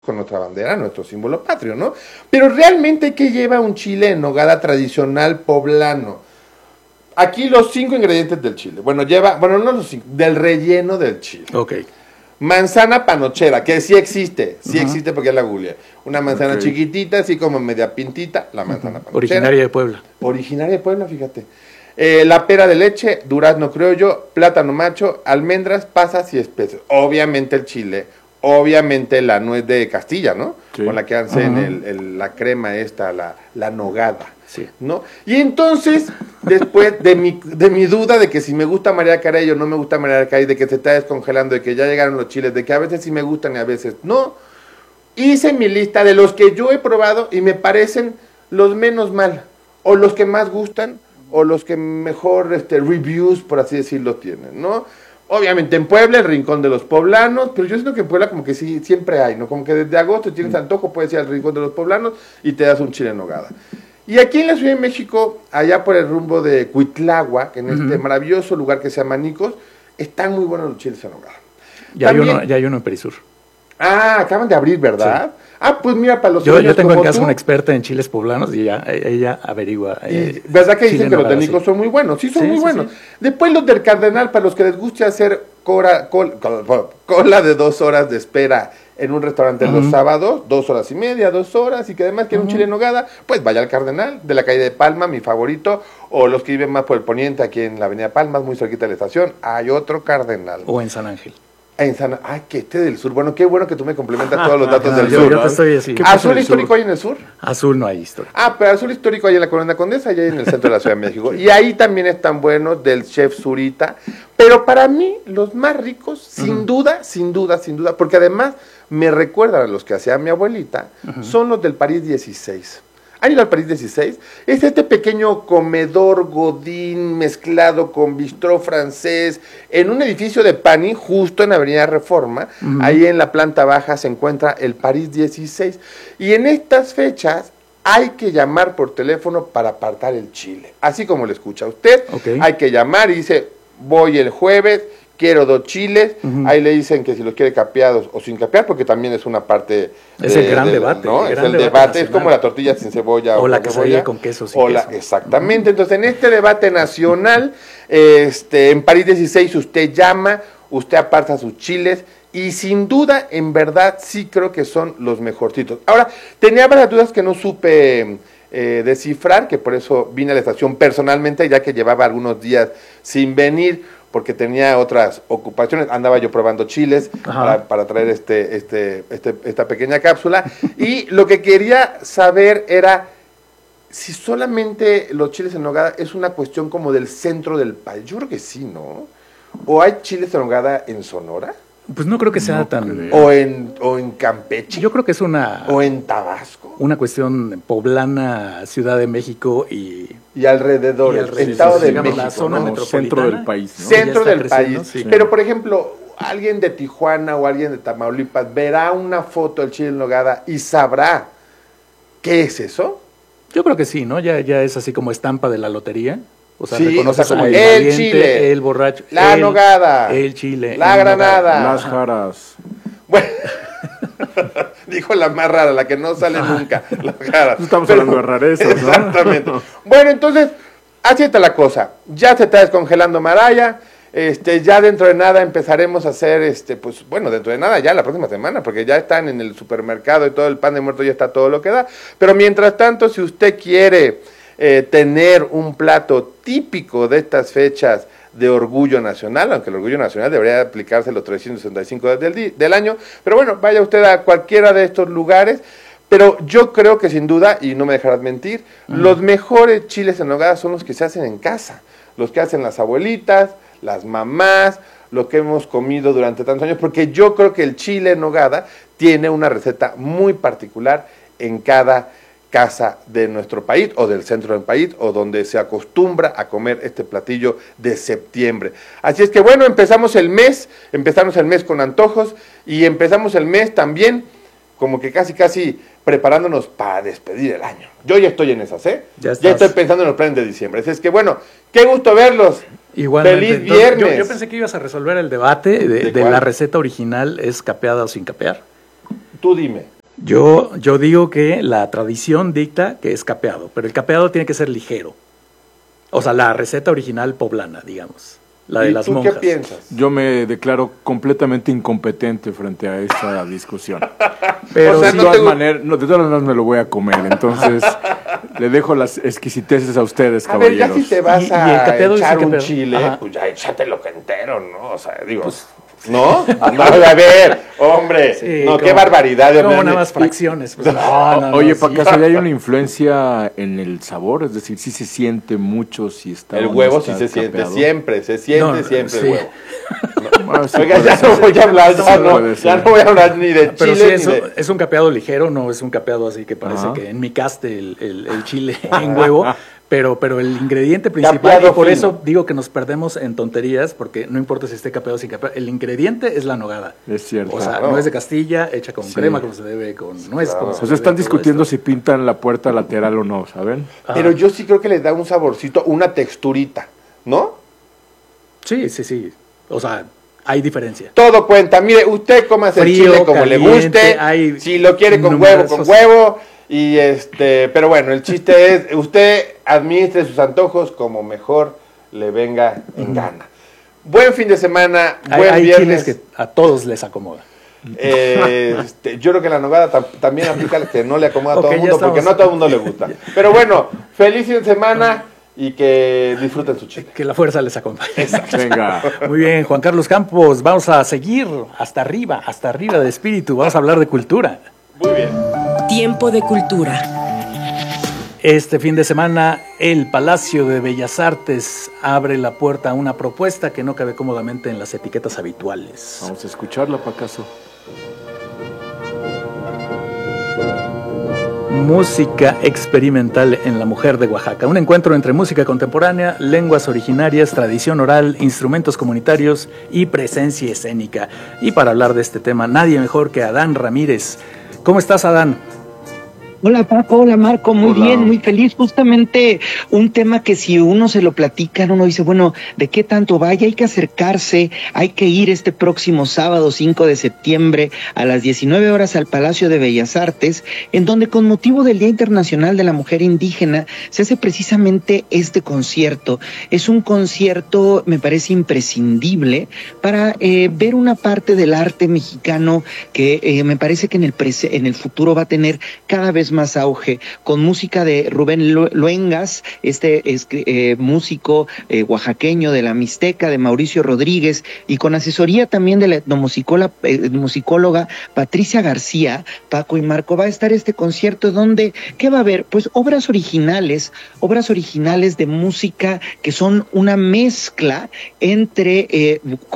con nuestra bandera, nuestro símbolo patrio, ¿no? Pero realmente, ¿qué lleva un chile en nogada tradicional poblano? Aquí los 5 ingredientes del chile. Bueno, no los 5, del relleno del chile. Ok. Manzana panochera, que sí existe porque ya la googleé. Una manzana chiquitita, así como media pintita, la manzana panochera. Originaria de Puebla. Originaria de Puebla, fíjate. La pera de leche, durazno criollo, plátano macho, almendras, pasas y especies. Obviamente el chile, obviamente la nuez de Castilla, ¿no? Sí. Con la que hacen la crema esta, la nogada. Sí. ¿No? Y entonces, después de mi duda de que si me gusta María Carey o no me gusta María Carey, de que se está descongelando, de que ya llegaron los chiles, de que a veces sí me gustan y a veces no, hice mi lista de los que yo he probado y me parecen los menos mal, o los que más gustan, o los que mejor reviews, por así decirlo, tienen, ¿no? Obviamente en Puebla, el rincón de los poblanos, pero yo siento que en Puebla como que sí, siempre hay, ¿no? Como que desde agosto tienes antojo, puedes ir al rincón de los poblanos y te das un chile en nogada. Y aquí en la Ciudad de México, allá por el rumbo de Cuitlagua, en este maravilloso lugar que se llama Nicos, están muy buenos los chiles en nogada. Ya hay uno en Perisur. Ah, acaban de abrir, ¿verdad? Sí. Ah, pues mira, para los yo tengo en casa una experta en chiles poblanos y ella averigua. ¿Verdad que dicen que los de Nicos son muy buenos? Sí, son muy buenos. Sí. Después los del Cardenal, para los que les guste hacer cola de 2 horas de espera en un restaurante los sábados, 2 horas y media, 2 horas, y que además quieren un chile en nogada, pues vaya al Cardenal, de la calle de Palma, mi favorito, o los que viven más por el poniente, aquí en la avenida Palmas, muy cerquita de la estación, hay otro Cardenal. O en San Ángel. Ay, que del sur. Bueno, qué bueno que tú me complementas todos los datos del sur. Yo te estoy así. ¿Azul histórico hay en el sur? Azul no hay histórico. Pero azul histórico hay en la Colonia Condesa y hay en el centro de la Ciudad de México. Y ahí también están buenos del chef Zurita. Pero para mí, los más ricos, sin duda, porque además me recuerdan a los que hacía mi abuelita, son los del París 16. ¿Han ido al París 16? Es este pequeño comedor godín mezclado con bistró francés en un edificio de Pani, justo en Avenida Reforma. Ahí en la planta baja se encuentra el París 16. Y en estas fechas hay que llamar por teléfono para apartar el chile. Así como lo escucha usted, hay que llamar y dice, voy el jueves, quiero 2 chiles, ahí le dicen que si los quiere capeados o sin capear, porque también es una parte... Es el gran debate. ¿no? Es el debate, es como la tortilla sin cebolla. O la quesadilla con queso sin queso. Exactamente, entonces en este debate nacional, en París 16 usted llama, usted aparta sus chiles, y sin duda, en verdad, sí creo que son los mejorcitos. Ahora, tenía varias dudas que no supe descifrar, que por eso vine a la estación personalmente, ya que llevaba algunos días sin venir, porque tenía otras ocupaciones, andaba yo probando chiles para traer esta pequeña cápsula, y lo que quería saber era si solamente los chiles en nogada es una cuestión como del centro del país. Yo creo que sí, ¿no? ¿O hay chiles en nogada en Sonora? Pues no creo que sea tan... O en Campeche. Yo creo que es una... O en Tabasco. Una cuestión poblana, Ciudad de México y alrededor. Estado de México, la zona metropolitana. Centro del país, ¿no? Centro del país. Sí. Pero, por ejemplo, alguien de Tijuana o alguien de Tamaulipas verá una foto del chile en nogada y sabrá qué es eso. Yo creo que sí, ¿no? Ya es así como estampa de la lotería. O sea, sí, reconoce como el valiente, chile, el borracho, la nogada, el chile, la granada, las jaras. Bueno, dijo la más rara, la que no sale nunca, las jaras. Estamos hablando de rarezas, ¿no? Exactamente. Bueno, entonces, así está la cosa. Ya se está descongelando Maraya. Ya dentro de nada empezaremos a hacer, pues bueno, dentro de nada ya la próxima semana, porque ya están en el supermercado y todo el pan de muerto ya está todo lo que da. Pero mientras tanto, si usted quiere tener un plato típico de estas fechas de orgullo nacional, aunque el orgullo nacional debería aplicarse los 365 días del año, pero bueno, vaya usted a cualquiera de estos lugares. Pero yo creo que sin duda, y no me dejarás mentir, los mejores chiles en nogada son los que se hacen en casa, los que hacen las abuelitas, las mamás, lo que hemos comido durante tantos años, porque yo creo que el chile en nogada tiene una receta muy particular en cada casa de nuestro país o del centro del país o donde se acostumbra a comer este platillo de septiembre. Así es que bueno, empezamos el mes con antojos y empezamos el mes también como que casi preparándonos para despedir el año. Yo ya estoy en esas, ya estoy pensando en los planes de diciembre. Así es que bueno, qué gusto verlos. Igualmente. Feliz viernes. Yo pensé que ibas a resolver el debate de la receta original, ¿es capeada o sin capear? Tú dime. Yo digo que la tradición dicta que es capeado, pero el capeado tiene que ser ligero. O sea, la receta original poblana, digamos. La de ¿Y las tú monjas. qué piensas? Yo me declaro completamente incompetente frente a esta discusión. Pero O sea, sí, De todas maneras me lo voy a comer, entonces le dejo las exquisiteces a ustedes, A ver, ya caballeros. si te vas Y el a capeado echar dice un capeado. chile, Ajá. pues ya échatelo entero, ¿no? O sea, digo, ¿no? No, a ver, hombre, sí, no, qué como- barbaridad. Como hombre. nada más fracciones. Pues, no, Oye, sí. ¿para acaso ya hay una influencia en el sabor? Es decir, ¿sí se siente mucho si está El o no huevo sí está se siente capeado? siempre, se siente No, siempre sí. el huevo. Bueno, sí Oiga, puede ya ser. no voy a hablar, Sí ya no puede ser. voy a hablar ni de Pero chile sí, ni de... es un capeado ligero, no es un capeado así que parece Ajá. que en mi caste el chile en huevo, pero el ingrediente principal, Capeado y por fino. eso digo que nos perdemos en tonterías, porque no importa si esté capeado o sin capeado, el ingrediente es la nogada. Es cierto. O sea, Claro. nuez de Castilla, hecha con Sí. crema como se debe, con nuez Claro. como se O sea, debe. están todo discutiendo esto. si pintan la puerta lateral o no, ¿saben? Ajá. Pero yo sí creo que le da un saborcito, una texturita, ¿no? Sí. O sea, hay diferencia. Todo cuenta. Mire, usted coma el Frío, chile como le caliente, guste. hay Si lo quiere con numerosos- huevo. Y pero bueno, el chiste es, usted administre sus antojos como mejor le venga en gana. Buen fin de semana, buen Hay viernes. chiles que a todos les acomoda. Yo creo que la nogada también aplica al que no le acomoda a todo Ok, el ya mundo, porque estamos. no a todo el mundo le gusta. Pero bueno, feliz fin de semana y que disfruten su chile. Que la fuerza les acompañe. Venga. Muy bien, Juan Carlos Campos, vamos a seguir hasta arriba de espíritu, vamos a hablar de cultura. Muy bien. Tiempo de cultura. Este fin de semana, el Palacio de Bellas Artes abre la puerta a una propuesta que no cabe cómodamente en las etiquetas habituales. Vamos a escucharla, ¿para acaso? Música experimental en la mujer de Oaxaca. Un encuentro entre música contemporánea, lenguas originarias, tradición oral, instrumentos comunitarios y presencia escénica. Y para hablar de este tema, nadie mejor que Adán Ramírez. ¿Cómo estás, Adán? Hola Paco, hola Marco, muy Hola. bien, muy feliz. Justamente un tema que si uno se lo platican, uno dice, bueno, ¿de qué tanto vaya? Hay que acercarse, hay que ir este próximo sábado 5 de septiembre a las 19 horas al Palacio de Bellas Artes, en donde con motivo del Día Internacional de la Mujer Indígena se hace precisamente este concierto. Es un concierto, me parece imprescindible, para ver una parte del arte mexicano que me parece que en el futuro va a tener cada vez más auge, con música de Rubén Luengas, músico oaxaqueño de la Mixteca, de Mauricio Rodríguez, y con asesoría también de la etnomusicóloga Patricia García. Paco y Marco, va a estar este concierto donde, ¿qué va a haber? Pues obras originales de música que son una mezcla entre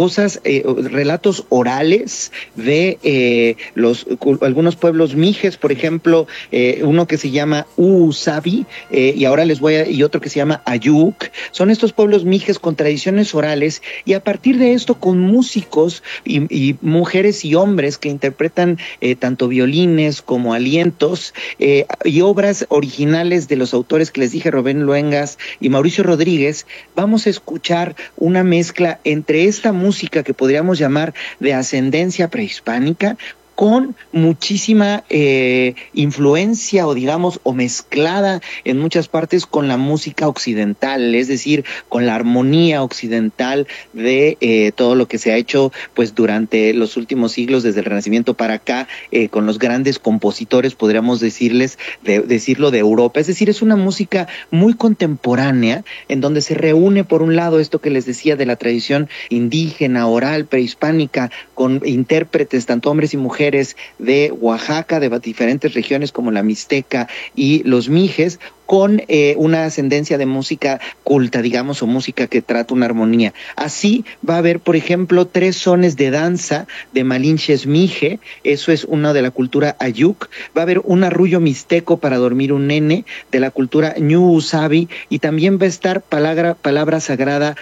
relatos orales de algunos pueblos mijes, por ejemplo, uno que se llama Usabi, y otro que se llama Ayuk. Son estos pueblos mijes con tradiciones orales, y a partir de esto con músicos y mujeres y hombres que interpretan tanto violines como alientos, y obras originales de los autores que les dije, Rubén Luengas y Mauricio Rodríguez. Vamos a escuchar una mezcla entre esta música que podríamos llamar de ascendencia prehispánica, con muchísima influencia o mezclada en muchas partes con la música occidental, es decir, con la armonía occidental de todo lo que se ha hecho pues durante los últimos siglos, desde el Renacimiento para acá, con los grandes compositores, podríamos decirlo, de Europa. Es decir, es una música muy contemporánea, en donde se reúne por un lado esto que les decía de la tradición indígena, oral, prehispánica, con intérpretes, tanto hombres y mujeres, de Oaxaca, de diferentes regiones como la Mixteca y los Mijes, con una ascendencia de música culta, digamos, o música que trata una armonía. Así va a haber, por ejemplo, 3 sones de danza de Malinches Mije, eso es uno de la cultura Ayuk. Va a haber un arrullo mixteco para dormir un nene de la cultura Ñu Usabi, y también va a estar palabra sagrada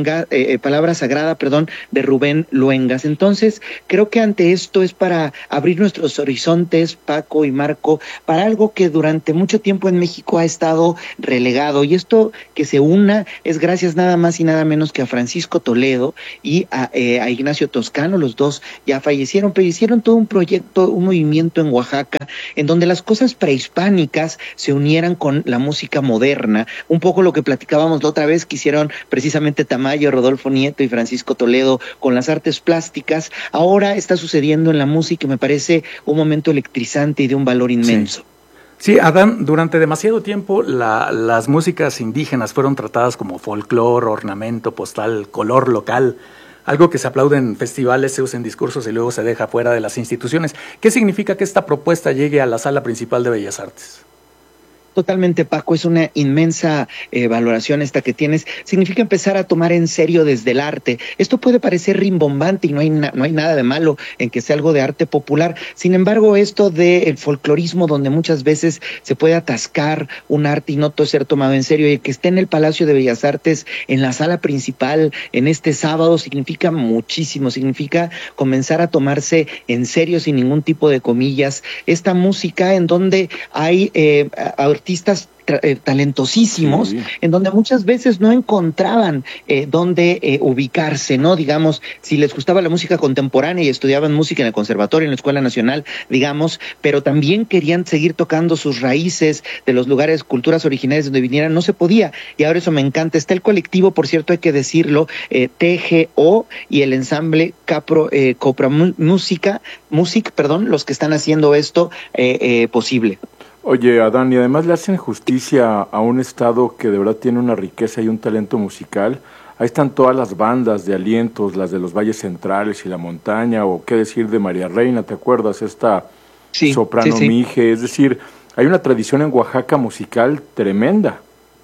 de Rubén Luengas. Entonces, creo que ante esto es para abrir nuestros horizontes, Paco y Marco, para algo que durante mucho tiempo en México ha estado relegado. Y esto que se una es gracias nada más y nada menos que a Francisco Toledo y a Ignacio Toscano. Los dos ya fallecieron, pero hicieron todo un proyecto, un movimiento en Oaxaca, en donde las cosas prehispánicas se unieran con la música moderna. Un poco lo que platicábamos la otra vez que hicieron precisamente Tamayo, Rodolfo Nieto y Francisco Toledo con las artes plásticas. Ahora está sucediendo en la música y me parece un momento electrizante y de un valor inmenso. Sí, Adán, durante demasiado tiempo las músicas indígenas fueron tratadas como folclore, ornamento, postal, color local, algo que se aplaude en festivales, se usa en discursos y luego se deja fuera de las instituciones. ¿Qué significa que esta propuesta llegue a la Sala Principal de Bellas Artes? Totalmente, Paco, es una inmensa valoración esta que tienes. Significa empezar a tomar en serio desde el arte. Esto puede parecer rimbombante y no hay nada de malo en que sea algo de arte popular. Sin embargo, esto del folclorismo, donde muchas veces se puede atascar un arte y no todo ser tomado en serio, y que esté en el Palacio de Bellas Artes, en la sala principal, en este sábado, significa muchísimo. Significa comenzar a tomarse en serio, sin ningún tipo de comillas, esta música en donde hay artistas talentosísimos, sí, en donde muchas veces no encontraban dónde ubicarse, ¿no? Digamos, si les gustaba la música contemporánea y estudiaban música en el conservatorio, en la Escuela Nacional, digamos, pero también querían seguir tocando sus raíces de los lugares, culturas originarias donde vinieran, no se podía, y ahora eso me encanta. Está el colectivo, por cierto, hay que decirlo, TGO y el ensamble Copra Music, los que están haciendo esto posible. Oye, Adán, y además le hacen justicia a un estado que de verdad tiene una riqueza y un talento musical. Ahí están todas las bandas de alientos, las de los valles centrales y la montaña, o qué decir de María Reina, ¿te acuerdas? Esta soprano Mije, es decir, hay una tradición en Oaxaca musical tremenda.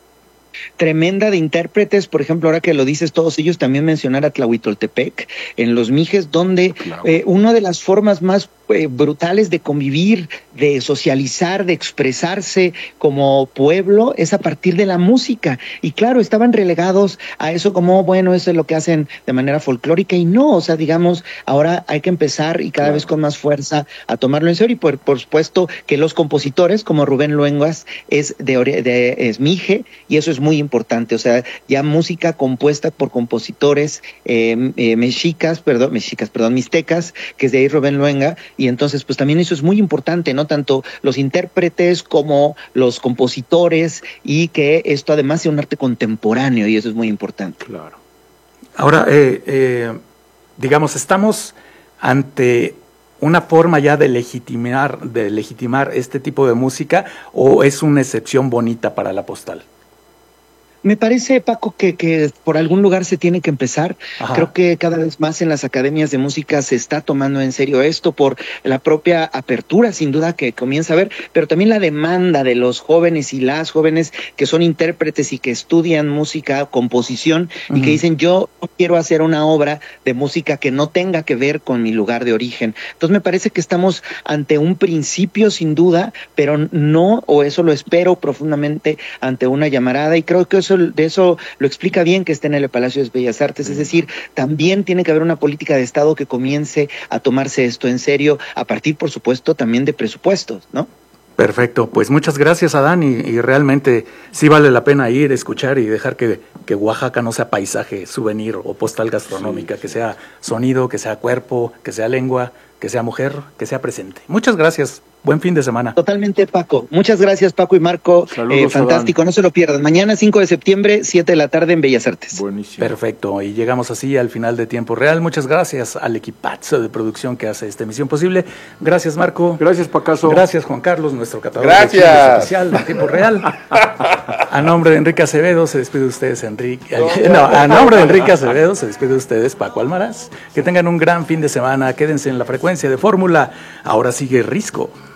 Tremenda de intérpretes, por ejemplo, ahora que lo dices, todos ellos, también mencionar a Tlahuitoltepec en Los Mijes, donde una de las formas más brutales de convivir, de socializar, de expresarse como pueblo es a partir de la música. Y claro, estaban relegados a eso como, bueno, eso es lo que hacen de manera folclórica, y no, o sea, digamos, ahora hay que empezar y cada vez con más fuerza a tomarlo en serio, y por supuesto que los compositores como Rubén Luengas es Mije, y eso es muy importante, o sea, ya música compuesta por compositores mixtecas, que es de ahí Rubén Luenga, y entonces pues también eso es muy importante, ¿no? Tanto los intérpretes como los compositores, y que esto además sea un arte contemporáneo, y eso es muy importante. Claro. Ahora, digamos, estamos ante una forma ya de legitimar este tipo de música, ¿o es una excepción bonita para la postal? Me parece, Paco, que por algún lugar se tiene que empezar. Ajá. Creo que cada vez más en las academias de música se está tomando en serio esto por la propia apertura, sin duda, que comienza a haber, pero también la demanda de los jóvenes y las jóvenes que son intérpretes y que estudian música, composición, y que dicen, yo quiero hacer una obra de música que no tenga que ver con mi lugar de origen. Entonces me parece que estamos ante un principio, sin duda, pero no, o eso lo espero profundamente, ante una llamarada, y creo que de eso lo explica bien que esté en el Palacio de Bellas Artes. Es decir, también tiene que haber una política de Estado que comience a tomarse esto en serio, a partir, por supuesto, también de presupuestos, ¿no? Perfecto, pues muchas gracias, Adán, y realmente sí vale la pena ir, escuchar y dejar que Oaxaca no sea paisaje, souvenir o postal gastronómica, que sea sonido, que sea cuerpo, que sea lengua, que sea mujer, que sea presente. Muchas gracias. Buen fin de semana. Totalmente, Paco. Muchas gracias, Paco y Marco. Saludos, fantástico, Adán. No se lo pierdan. Mañana, 5 de septiembre, 7 de la tarde en Bellas Artes. Buenísimo. Perfecto. Y llegamos así al final de Tiempo Real. Muchas gracias al equipazo de producción que hace esta emisión posible. Gracias, Marco. Gracias, Pacaso. Gracias, Juan Carlos, nuestro catador Gracias. de especial de Tiempo Real. A nombre de Enrique Acevedo se despide de ustedes, a nombre de Enrique Acevedo se despide de ustedes, Paco Almaraz. Que tengan un gran fin de semana. Quédense en la frecuencia de Fórmula. Ahora sigue Risco.